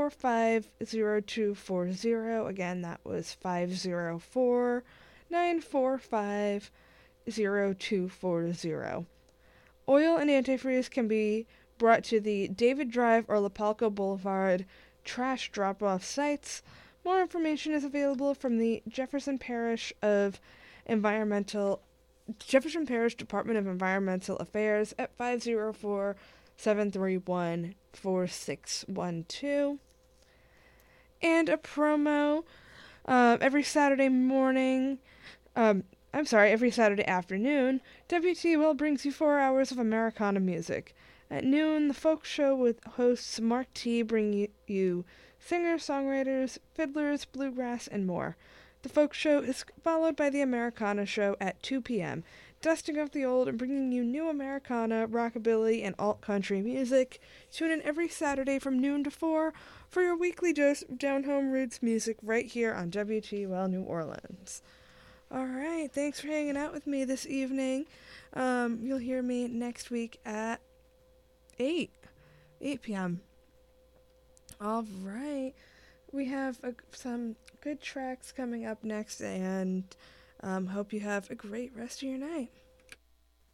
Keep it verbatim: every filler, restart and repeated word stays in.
four five, zero two four zero. Again, that was five zero four, nine four five, zero two four zero. Oil and antifreeze can be brought to the David Drive or Lapalco Boulevard trash drop-off sites. More information is available from the Jefferson Parish of Environmental Jefferson Parish Department of Environmental Affairs at five oh four, seven three one, four six one two. And a promo uh, every Saturday morning, um, I'm sorry, every Saturday afternoon, W T L brings you four hours of Americana music. At noon, the folk show with hosts Mark T bring you singers, songwriters, fiddlers, bluegrass, and more. The folk show is followed by the Americana show at two p.m., dusting off the old and bringing you new Americana, rockabilly, and alt-country music. Tune in every Saturday from noon to four for your weekly dose of down-home roots music right here on W T L New Orleans. All right, thanks for hanging out with me this evening. Um, you'll hear me next week at eight p.m. All right. We have a, some good tracks coming up next, and um, hope you have a great rest of your night.